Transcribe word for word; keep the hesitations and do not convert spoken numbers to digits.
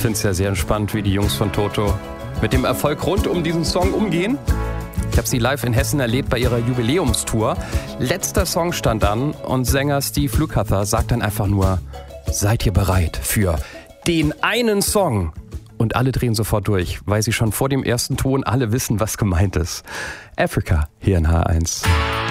finde es ja sehr entspannt, wie die Jungs von Toto mit dem Erfolg rund um diesen Song umgehen. Ich habe sie live in Hessen erlebt bei ihrer Jubiläumstour. Letzter Song stand an und Sänger Steve Lukather sagt dann einfach nur: Seid ihr bereit für den einen Song? Und alle drehen sofort durch, weil sie schon vor dem ersten Ton alle wissen, was gemeint ist. Africa hier in H eins.